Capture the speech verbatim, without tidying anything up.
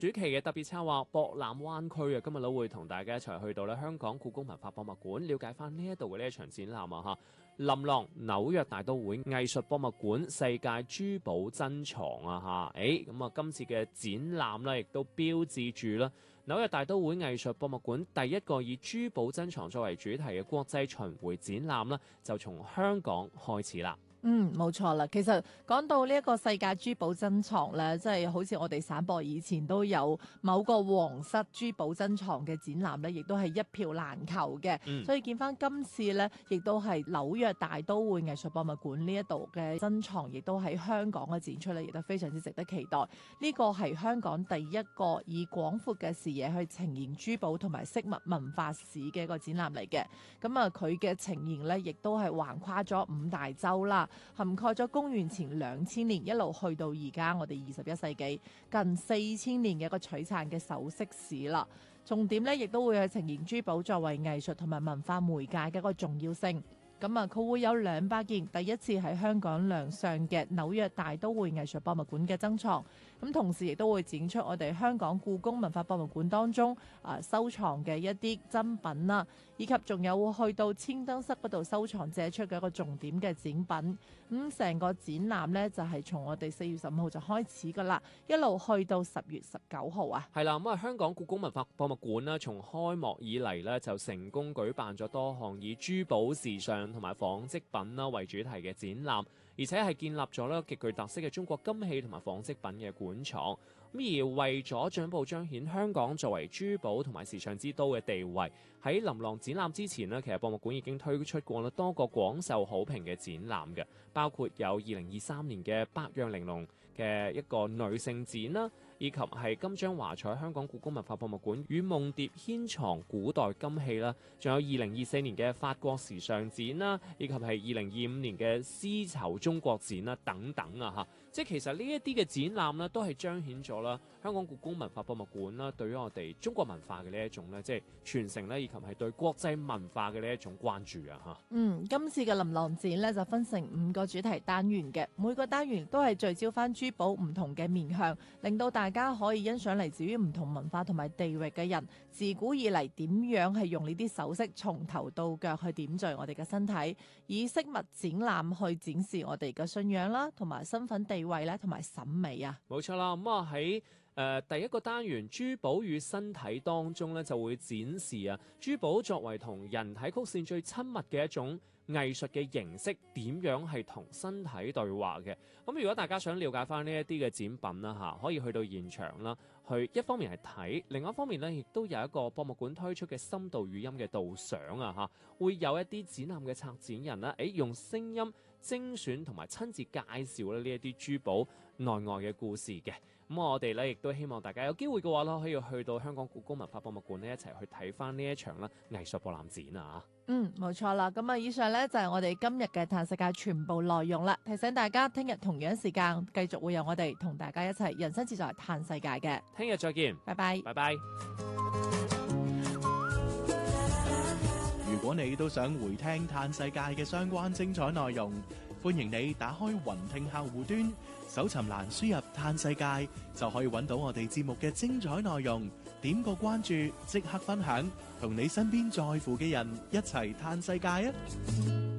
主期嘅特別策劃博覽灣區啊，今日都會同大家一齊去到咧香港故宮文化博物館，了解翻呢一度嘅呢一場展覽啊嚇。琳琅紐約大都會藝術博物館世界珠寶珍藏啊嚇，誒咁啊今次嘅展覽咧，亦都標誌住啦紐約大都會藝術博物館第一個以珠寶珍藏作為主題嘅國際巡迴展覽啦，就從香港開始啦。 嗯，冇錯啦。其實講到呢一個世界珠寶珍藏咧，即係好似我哋省博以前都有某個皇室珠寶珍藏嘅展覽咧，亦都係一票難求嘅。嗯、所以見翻今次咧，亦都係紐約大都會藝術博物館呢一度嘅珍藏，亦都喺香港嘅展出咧，亦都非常之值得期待。呢個係香港第一個以廣闊嘅視野去呈現珠寶同埋飾物文化史嘅一個展覽嚟嘅。咁啊，佢嘅呈現咧，亦都係橫跨咗五大洲啦。涵蓋咗公元前兩千年一路去到而家我哋二十一世紀近四千年嘅一個璀璨嘅首飾史啦。重點咧亦都會去呈現珠寶作為藝術同埋文化媒介嘅一個重要性。咁啊，佢會有兩百件第一次喺香港亮相嘅紐約大都會藝術博物館嘅珍藏，咁同時亦都會展出我哋香港故宮文化博物館當中啊收藏嘅一啲珍品啦，以及仲有會去到千燈室嗰度收藏借出嘅一個重點嘅展品。咁成個展覽呢，就係從我哋四月十五號就開始噶啦，一路去到十月十九號啊。 係啦，咁啊香港故宮文化博物館呢，從開幕以嚟呢，就成功舉辦咗多項以珠寶時尚同埋紡織品啦為主題嘅展覽，而且係建立咗咧極具特色嘅中國金器同埋紡織品嘅館藏。咁而為咗進一步彰顯香港作為珠寶同埋時尚之都嘅地位，喺琳琅展覽之前呢，其實博物館已經推出過多個廣受好評嘅展覽嘅，包括有二零二三年嘅百樣玲瓏嘅一個女性展啦，以及係金章華彩香港故宮文化博物館與夢蝶牽藏古代金器啦，仲有二零二四年嘅法國時尚展啦，以及係二零二五年嘅絲綢中國展啦等等啊嚇，即係其實呢一啲嘅展覽呢，都係彰顯咗啦香港故宮文化博物館啦對於我哋中國文化嘅呢一種咧，即係傳承咧，以及係對國際文化嘅呢一種關注啊嚇。 嗯，今次嘅琳琅展咧就分成五個主題單元嘅，每個單元都係聚焦翻珠寶唔同嘅面向，令到大家可以欣賞嚟自於唔同文化同埋地域嘅人自古以嚟點樣係用呢啲首飾從頭到腳去點綴我哋嘅身體，以飾物展覽去展示我哋嘅信仰啦，同埋身份地位啦，同埋審美啊。 冇錯啦，咁啊喺誒、呃、第一個單元珠寶與身體當中咧，就會展示啊珠寶作為同人體曲線最親密嘅一種藝術嘅形式，點樣係同身體對話嘅。咁如果大家想了解翻呢一啲嘅展品啦嚇，可以去到現場啦，去一方面係睇，另外一方面咧亦都有一個博物館推出嘅深度語音嘅導賞啊嚇，會有一啲展覽嘅策展人啦，誒用聲音精選同埋親自介紹咧呢一啲珠寶內外嘅故事嘅。咁我哋咧亦都希望大家有機會嘅話啦，可以去到香港故宮文化博物館呢一齊去睇翻呢一場啦藝術博覽展啊！ 嗯，冇錯啦。咁啊，以上呢就係我哋今日嘅嘆世界全部內容啦。提醒大家，聽日同樣時間繼續會有我哋同大家一齊人生自在嘆世界嘅。 聽日再見， 拜拜， 拜拜。 如果你都想回聽嘆世界嘅相關精彩內容，歡迎你打開雲聽客戶端，搜尋欄輸入嘆世界，就可以揾到我哋節目嘅精彩內容。點個關注，即刻分享，同你身邊在乎嘅人一齊嘆世界啊！